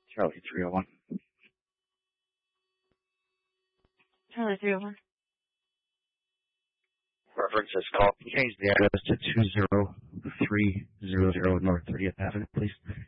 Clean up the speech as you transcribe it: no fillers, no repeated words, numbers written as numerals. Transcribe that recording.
Charlie 301. Charlie 301. Reference is call. Change the address to 20300 North 30th Avenue, please.